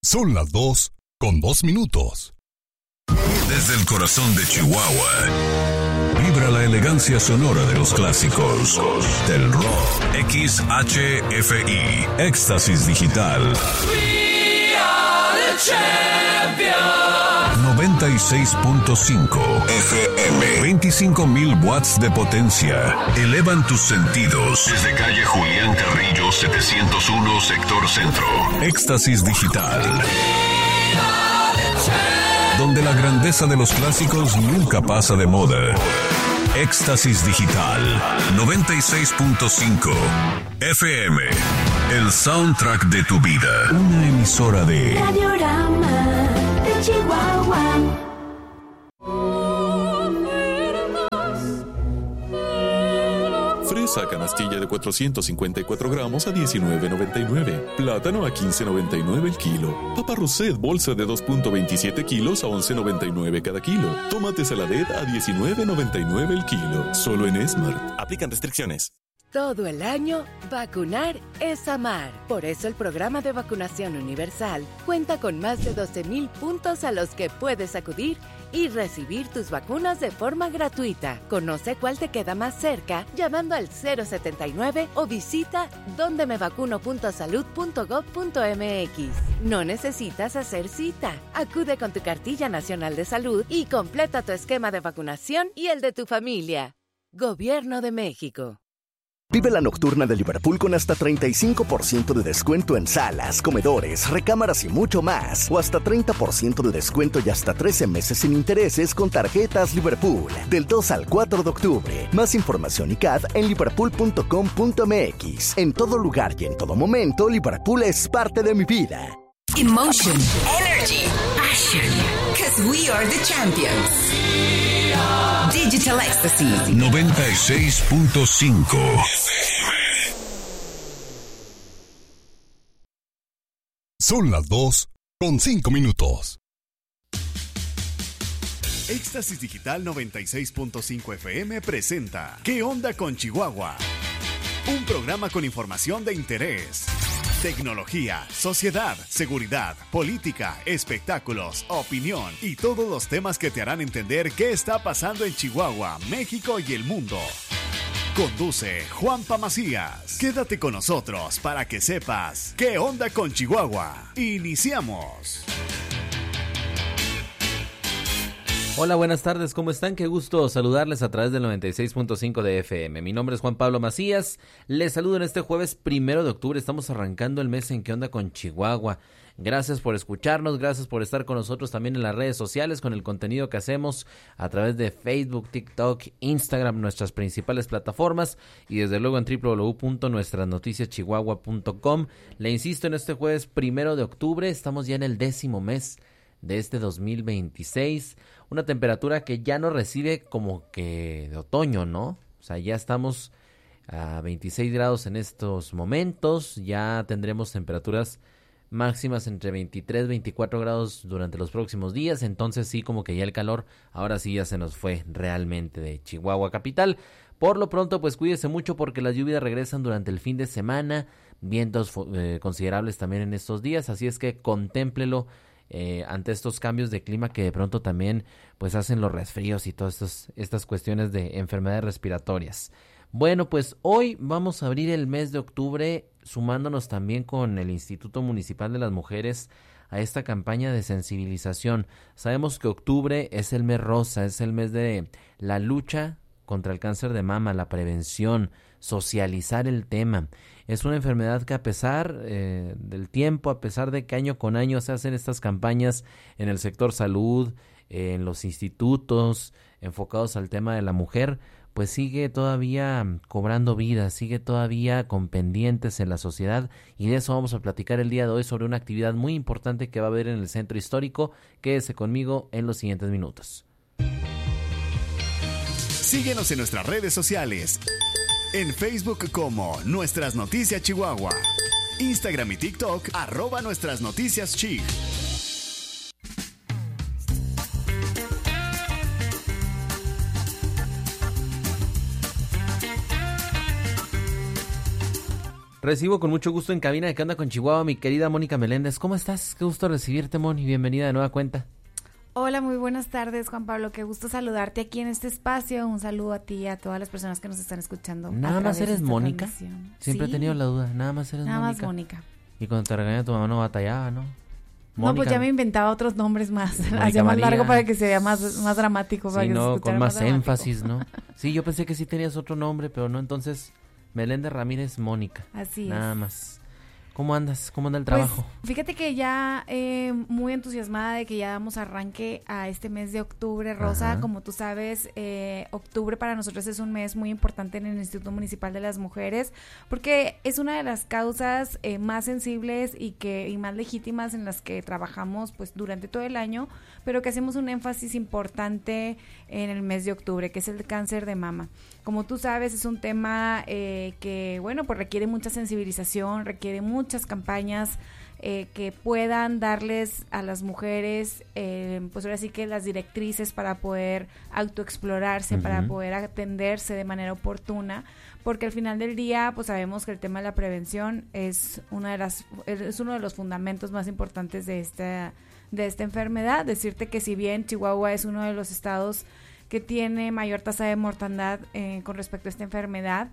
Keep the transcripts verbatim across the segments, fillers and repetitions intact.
Son las dos con dos minutos. Desde el corazón de Chihuahua, vibra la elegancia sonora de los clásicos del rock. X H F I, Éxtasis Digital. We are the champions. noventa y seis punto cinco F M. veinticinco mil watts de potencia. Elevan tus sentidos. Desde calle Julián Carrillo setecientos uno, sector centro. Éxtasis Digital. Donde la grandeza de los clásicos nunca pasa de moda. Éxtasis Digital noventa y seis punto cinco F M. El soundtrack de tu vida. Una emisora de Radiorama de Chihuahua. Fresa canastilla de cuatrocientos cincuenta y cuatro gramos a diecinueve noventa y nueve. Plátano a quince noventa y nueve el kilo. Papa Roset bolsa de dos punto veintisiete kilos a once noventa y nueve cada kilo. Tomate Saladet a diecinueve noventa y nueve el kilo. Solo en Smart. Aplican restricciones. Todo el año, vacunar es amar. Por eso el programa de vacunación universal cuenta con más de doce mil puntos a los que puedes acudir y recibir tus vacunas de forma gratuita. Conoce cuál te queda más cerca llamando al cero setenta y nueve o visita donde me vacuno punto salud punto gob punto m x. No necesitas hacer cita. Acude con tu cartilla nacional de salud y completa tu esquema de vacunación y el de tu familia. Gobierno de México. Vive la nocturna de Liverpool con hasta treinta y cinco por ciento de descuento en salas, comedores, recámaras y mucho más. O hasta treinta por ciento de descuento y hasta trece meses sin intereses con tarjetas Liverpool. Del dos al cuatro de octubre. Más información y C A D en liverpool punto com punto m x. En todo lugar y en todo momento, Liverpool es parte de mi vida. Emotion, energy, passion. Because we are the champions. Digital Ecstasy noventa y seis punto cinco. Son las dos con cinco minutos. Éxtasis Digital noventa y seis punto cinco F M presenta ¿Qué onda con Chihuahua? Un programa con información de interés. Tecnología, sociedad, seguridad, política, espectáculos, opinión y todos los temas que te harán entender qué está pasando en Chihuahua, México y el mundo. Conduce Juanpa Macías. Quédate con nosotros para que sepas qué onda con Chihuahua. Iniciamos. Hola, buenas tardes, ¿cómo están? Qué gusto saludarles a través del noventa y seis punto cinco de F M. Mi nombre es Juan Pablo Macías, les saludo en este jueves primero de octubre, estamos arrancando el mes en ¿Qué onda con Chihuahua? Gracias por escucharnos, gracias por estar con nosotros también en las redes sociales con el contenido que hacemos a través de Facebook, TikTok, Instagram, nuestras principales plataformas y desde luego en doble u doble u doble u punto nuestras noticias chihuahua punto com. Le insisto, en este jueves primero de octubre estamos ya en el décimo mes de este dos mil veintiséis, una temperatura que ya no recibe como que de otoño, ¿no? O sea, ya estamos a veintiséis grados en estos momentos, ya tendremos temperaturas máximas entre veintitrés, veinticuatro grados durante los próximos días, entonces sí, como que ya el calor, ahora sí ya se nos fue realmente de Chihuahua capital. Por lo pronto, pues cuídese mucho porque las lluvias regresan durante el fin de semana, vientos eh, considerables también en estos días, así es que contémplelo Eh, ante estos cambios de clima que de pronto también pues hacen los resfríos y todas estas, estas cuestiones de enfermedades respiratorias. Bueno, pues hoy vamos a abrir el mes de octubre sumándonos también con el Instituto Municipal de las Mujeres a esta campaña de sensibilización. Sabemos que octubre es el mes rosa, es el mes de la lucha contra el cáncer de mama, la prevención, socializar el tema. Es una enfermedad que a pesar eh, del tiempo, a pesar de que año con año se hacen estas campañas en el sector salud, eh, en los institutos enfocados al tema de la mujer, pues sigue todavía cobrando vida, sigue todavía con pendientes en la sociedad y de eso vamos a platicar el día de hoy sobre una actividad muy importante que va a haber en el centro histórico. Quédese conmigo en los siguientes minutos. Síguenos en nuestras redes sociales. En Facebook como Nuestras Noticias Chihuahua. Instagram y TikTok, arroba Nuestras Noticias Chi. Recibo con mucho gusto en cabina de ¿Qué onda con Chihuahua? Mi querida Mónica Meléndez. ¿Cómo estás? Qué gusto recibirte, Moni. Bienvenida de nueva cuenta. Hola, muy buenas tardes, Juan Pablo. Qué gusto saludarte aquí en este espacio. Un saludo a ti y a todas las personas que nos están escuchando. ¿Nada más eres Mónica? Siempre sí. he tenido la duda. Nada más eres Nada Mónica. Nada más Mónica. Y cuando te regañaba tu mamá no batallaba, ¿no? Mónica. No, pues ya me inventaba otros nombres más. Mónica Hacía más María. largo para que se vea más, más dramático. Para Sí, que no, se con más, más énfasis, ¿no? Sí, yo pensé que sí tenías otro nombre, pero no, entonces Meléndez Ramírez Mónica. Así Nada es. más. ¿Cómo andas? ¿Cómo anda el trabajo? Pues, fíjate que ya eh, muy entusiasmada de que ya damos arranque a este mes de octubre, Rosa. Ajá. Como tú sabes, eh, octubre para nosotros es un mes muy importante en el Instituto Municipal de las Mujeres, porque es una de las causas eh, más sensibles y que y más legítimas en las que trabajamos pues durante todo el año, pero que hacemos un énfasis importante en el mes de octubre, que es el cáncer de mama. Como tú sabes, es un tema eh, que, bueno, pues requiere mucha sensibilización, requiere mucha muchas campañas eh, que puedan darles a las mujeres, eh, pues ahora sí que las directrices para poder autoexplorarse, uh-huh. para poder atenderse de manera oportuna, porque al final del día, pues sabemos que el tema de la prevención es una de las, es uno de los fundamentos más importantes de esta, de esta enfermedad. Decirte que si bien Chihuahua es uno de los estados que tiene mayor tasa de mortandad eh, con respecto a esta enfermedad,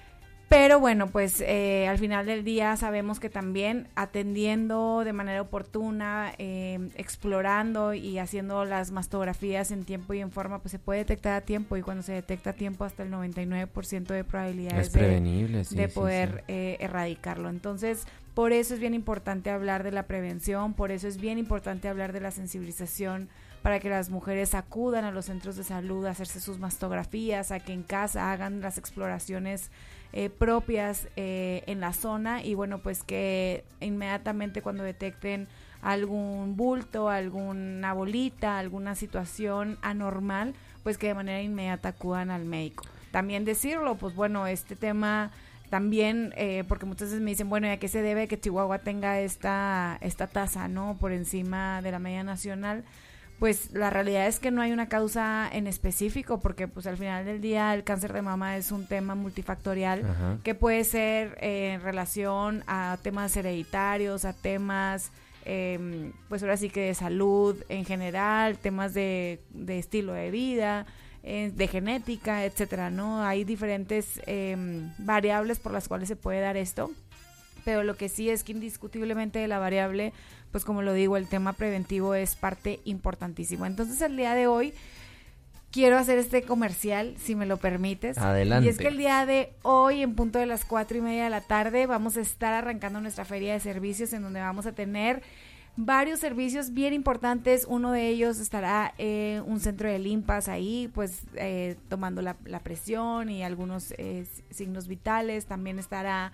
pero bueno, pues eh, al final del día sabemos que también atendiendo de manera oportuna, eh, explorando y haciendo las mastografías en tiempo y en forma, pues se puede detectar a tiempo, y cuando se detecta a tiempo hasta el noventa y nueve por ciento de probabilidades es prevenible, de, sí, de sí, poder sí. Eh, erradicarlo. Entonces, por eso es bien importante hablar de la prevención, por eso es bien importante hablar de la sensibilización, para que las mujeres acudan a los centros de salud a hacerse sus mastografías, a que en casa hagan las exploraciones eh, propias eh, en la zona, y bueno, pues que inmediatamente cuando detecten algún bulto, alguna bolita, alguna situación anormal, pues que de manera inmediata acudan al médico. También decirlo, pues bueno, este tema también, eh, porque muchas veces me dicen, bueno, ¿y a qué se debe que Chihuahua tenga esta, esta tasa, ¿no?, por encima de la media nacional? Pues la realidad es que no hay una causa en específico, porque pues al final del día el cáncer de mama es un tema multifactorial. Ajá. Que puede ser eh, en relación a temas hereditarios, a temas eh, pues ahora sí que de salud en general, temas de, de estilo de vida, eh, de genética, etcétera, ¿no? Hay diferentes eh, variables por las cuales se puede dar esto, pero lo que sí es que indiscutiblemente de la variable, pues como lo digo, el tema preventivo es parte importantísima. Entonces el día de hoy quiero hacer este comercial, si me lo permites. Adelante. Y es que el día de hoy, en punto de las cuatro y media de la tarde, vamos a estar arrancando nuestra feria de servicios, en donde vamos a tener varios servicios bien importantes. Uno de ellos estará eh, un centro de limpas ahí, pues eh, tomando la, la presión y algunos eh, signos vitales. También estará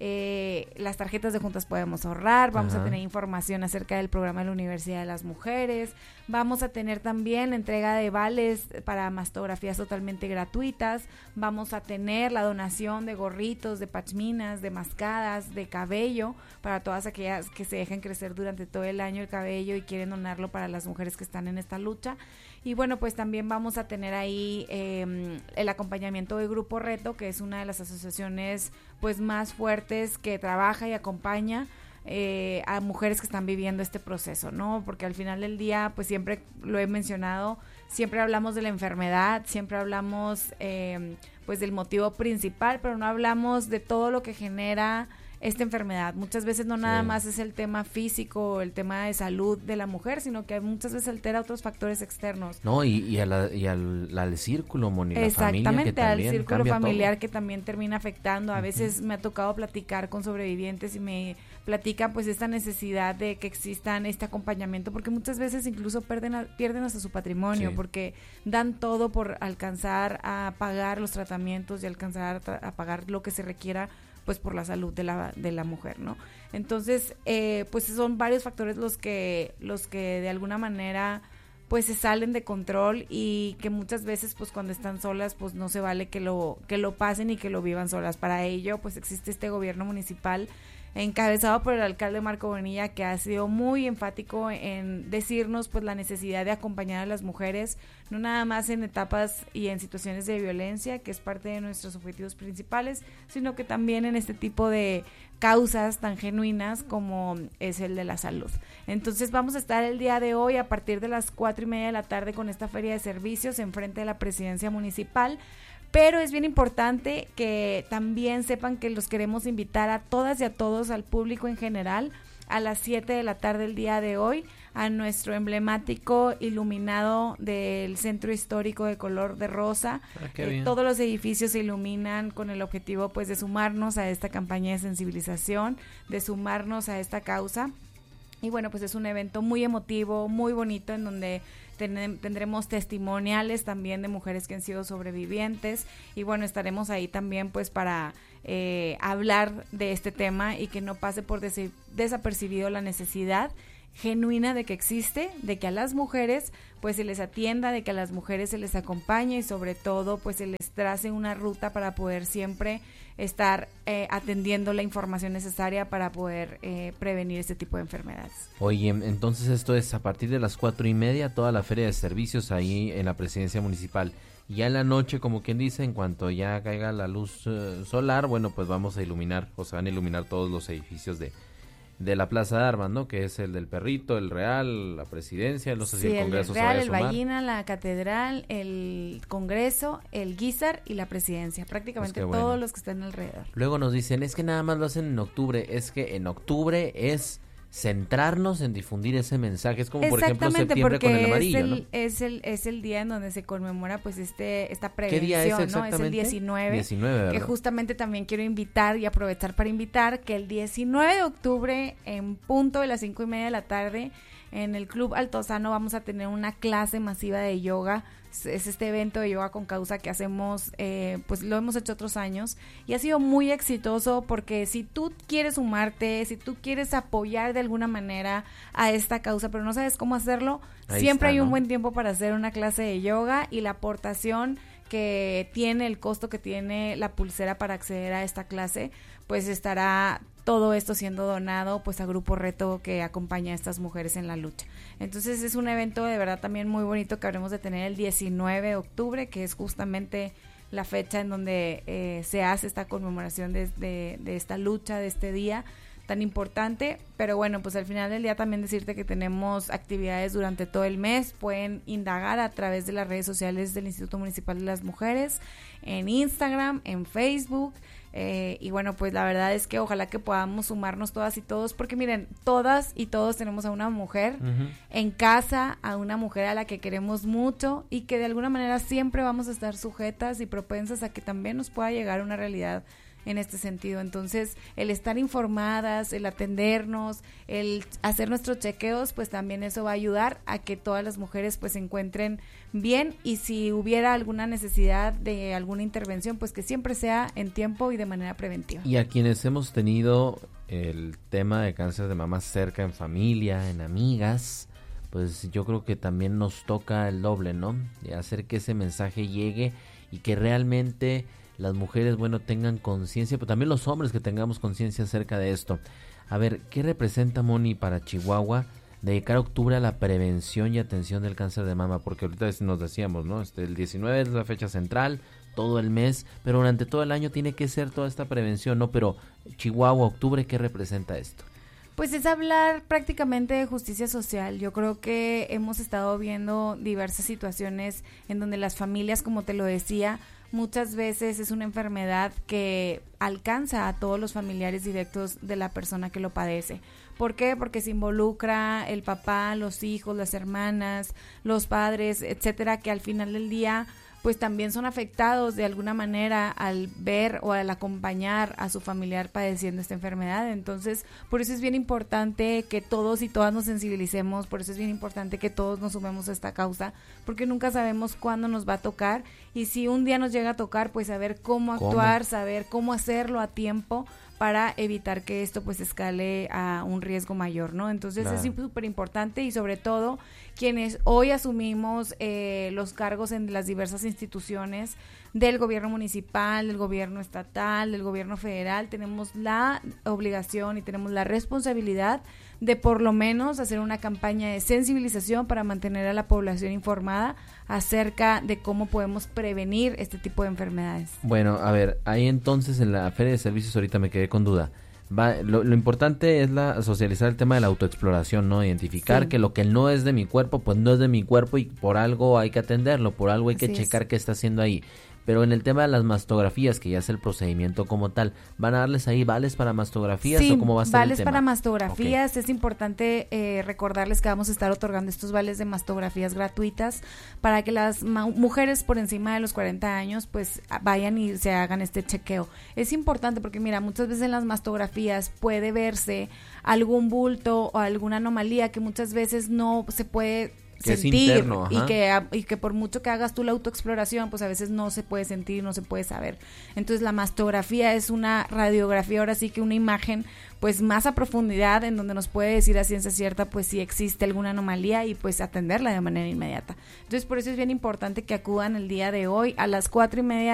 Eh, las tarjetas de Juntas Podemos Ahorrar. Vamos Ajá. a tener información acerca del programa de la Universidad de las Mujeres. Vamos a tener también la entrega de vales para mastografías totalmente gratuitas. Vamos a tener la donación de gorritos, de pachminas, de mascadas, de cabello para todas aquellas que se dejen crecer durante todo el año el cabello y quieren donarlo para las mujeres que están en esta lucha. Y bueno, pues también vamos a tener ahí eh, el acompañamiento de Grupo Reto, que es una de las asociaciones pues más fuertes que trabaja y acompaña eh, a mujeres que están viviendo este proceso, ¿no? Porque al final del día, pues siempre lo he mencionado, siempre hablamos de la enfermedad, siempre hablamos eh, pues del motivo principal, pero no hablamos de todo lo que genera esta enfermedad. Muchas veces no nada sí. más es el tema físico, el tema de salud de la mujer, sino que muchas veces altera otros factores externos. No, y, y, a la, y al, al círculo, Moni, la familia, que Exactamente, al también círculo familiar todo. Que también termina afectando. A uh-huh. veces me ha tocado platicar con sobrevivientes y me platican pues esta necesidad de que existan este acompañamiento, porque muchas veces incluso pierden, a, pierden hasta su patrimonio, sí. porque dan todo por alcanzar a pagar los tratamientos y alcanzar a, a pagar lo que se requiera pues por la salud de la de la mujer, ¿no? Entonces, eh, pues son varios factores los que los que de alguna manera pues se salen de control, y que muchas veces pues cuando están solas pues no se vale que lo que lo pasen y que lo vivan solas. Para ello pues existe este gobierno municipal encabezado por el alcalde Marco Bonilla, que ha sido muy enfático en decirnos pues la necesidad de acompañar a las mujeres, no nada más en etapas y en situaciones de violencia, que es parte de nuestros objetivos principales, sino que también en este tipo de causas tan genuinas como es el de la salud. Entonces vamos a estar el día de hoy a partir de las cuatro y media de la tarde con esta feria de servicios enfrente de la presidencia municipal. Pero es bien importante que también sepan que los queremos invitar a todas y a todos, al público en general, a las siete de la tarde el día de hoy, a nuestro emblemático iluminado del centro histórico de color de rosa. Ah, eh, todos los edificios se iluminan con el objetivo pues de sumarnos a esta campaña de sensibilización, de sumarnos a esta causa. Y bueno, pues es un evento muy emotivo, muy bonito, en donde ten- tendremos testimoniales también de mujeres que han sido sobrevivientes. Y bueno, estaremos ahí también pues para eh, hablar de este tema y que no pase por des- desapercibido la necesidad genuina de que existe, de que a las mujeres pues se les atienda, de que a las mujeres se les acompañe y sobre todo pues se les trace una ruta para poder siempre estar eh, atendiendo la información necesaria para poder eh, prevenir este tipo de enfermedades. Oye, entonces esto es a partir de las cuatro y media, toda la feria de servicios ahí en la presidencia municipal. Ya en la noche, como quien dice, en cuanto ya caiga la luz uh, solar, bueno, pues vamos a iluminar, o se van a iluminar todos los edificios de de la Plaza de Armas, ¿no? Que es el del Perrito, el Real, la Presidencia, no sé si Sí, el Congreso el Real, se vaya a el sumar. Ballina, la Catedral, el Congreso, el Guízar y la Presidencia, prácticamente Pues qué bueno. todos los que están alrededor. Luego nos dicen, es que nada más lo hacen en octubre, es que en octubre es centrarnos en difundir ese mensaje, es como por ejemplo septiembre con el amarillo, es el, ¿no? es el es el día en donde se conmemora pues este esta prevención, ¿Qué día es ¿no? exactamente? Es el diecinueve, diecinueve, ¿verdad? que justamente también quiero invitar y aprovechar para invitar que el diecinueve de octubre en punto de las cinco y media de la tarde en el Club Altozano vamos a tener una clase masiva de yoga. Es este evento de yoga con causa que hacemos, eh, pues lo hemos hecho otros años y ha sido muy exitoso porque si tú quieres sumarte, si tú quieres apoyar de alguna manera a esta causa, pero no sabes cómo hacerlo, Ahí siempre está, hay un ¿no? buen tiempo para hacer una clase de yoga y la aportación que tiene, el costo que tiene la pulsera para acceder a esta clase, pues estará todo esto siendo donado pues a Grupo Reto, que acompaña a estas mujeres en la lucha. Entonces es un evento de verdad también muy bonito que habremos de tener el diecinueve de octubre, que es justamente la fecha en donde eh, se hace esta conmemoración de, de, de esta lucha, de este día tan importante. Pero bueno, pues al final del día también decirte que tenemos actividades durante todo el mes. Pueden indagar a través de las redes sociales del Instituto Municipal de las Mujeres, en Instagram, en Facebook. Eh, y bueno, pues la verdad es que ojalá que podamos sumarnos todas y todos, porque miren, todas y todos tenemos a una mujer Ujú. en casa, a una mujer a la que queremos mucho y que de alguna manera siempre vamos a estar sujetas y propensas a que también nos pueda llegar una realidad en este sentido. Entonces, el estar informadas, el atendernos, el hacer nuestros chequeos, pues también eso va a ayudar a que todas las mujeres pues se encuentren bien, y si hubiera alguna necesidad de alguna intervención, pues que siempre sea en tiempo y de manera preventiva. Y a quienes hemos tenido el tema de cáncer de mama cerca, en familia, en amigas, pues yo creo que también nos toca el doble, ¿no? Y hacer que ese mensaje llegue y que realmente las mujeres, bueno, tengan conciencia, pero también los hombres que tengamos conciencia acerca de esto. A ver, ¿qué representa, Moni, para Chihuahua dedicar octubre a la prevención y atención del cáncer de mama? Porque ahorita nos decíamos, ¿no? Este, el diecinueve es la fecha central, todo el mes, pero durante todo el año tiene que ser toda esta prevención, ¿no? Pero Chihuahua, octubre, ¿qué representa esto? Pues es hablar prácticamente de justicia social. Yo creo que hemos estado viendo diversas situaciones en donde las familias, como te lo decía, muchas veces es una enfermedad que alcanza a todos los familiares directos de la persona que lo padece. ¿Por qué? Porque se involucra el papá, los hijos, las hermanas, los padres, etcétera, que al final del día pues también son afectados de alguna manera al ver o al acompañar a su familiar padeciendo esta enfermedad. Entonces, por eso es bien importante que todos y todas nos sensibilicemos, por eso es bien importante que todos nos sumemos a esta causa, porque nunca sabemos cuándo nos va a tocar, y si un día nos llega a tocar, pues saber cómo actuar, ¿Cómo? saber cómo hacerlo a tiempo para evitar que esto pues escale a un riesgo mayor, ¿no? Entonces claro. Es súper importante, y sobre todo quienes hoy asumimos eh, los cargos en las diversas instituciones, del gobierno municipal, del gobierno estatal, del gobierno federal, tenemos la obligación y tenemos la responsabilidad de por lo menos hacer una campaña de sensibilización para mantener a la población informada acerca de cómo podemos prevenir este tipo de enfermedades. Bueno, a ver, ahí entonces en la Feria de Servicios ahorita me quedé con duda. Va, lo, lo importante es la socializar el tema de la autoexploración, ¿no? Identificar sí. que lo que no es de mi cuerpo, pues no es de mi cuerpo y por algo hay que atenderlo, por algo hay que Así checar es. qué está haciendo ahí. Pero en el tema de las mastografías, que ya es el procedimiento como tal, ¿van a darles ahí vales para mastografías sí, o cómo va a ser vales el tema? Para mastografías. Okay. Es importante eh, recordarles que vamos a estar otorgando estos vales de mastografías gratuitas para que las ma- mujeres por encima de los cuarenta años pues vayan y se hagan este chequeo. Es importante porque mira, muchas veces en las mastografías puede verse algún bulto o alguna anomalía que muchas veces no se puede que sentir interno, y que y que por mucho que hagas tú la autoexploración pues a veces no se puede sentir, no se puede saber. Entonces la mastografía es una radiografía, ahora sí que una imagen pues más a profundidad en donde nos puede decir a ciencia cierta pues si existe alguna anomalía y pues atenderla de manera inmediata. Entonces por eso es bien importante que acudan el día de hoy a las cuatro y media